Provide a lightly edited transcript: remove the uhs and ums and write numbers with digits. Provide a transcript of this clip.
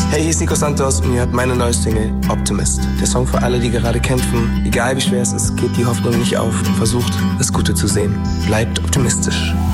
Hey, hier ist Nico Santos und ihr hört meine neue Single Optimist. Der Song für alle, die gerade kämpfen. Egal wie schwer es ist, gebt die Hoffnung nicht auf und versucht, das Gute zu sehen. Bleibt optimistisch.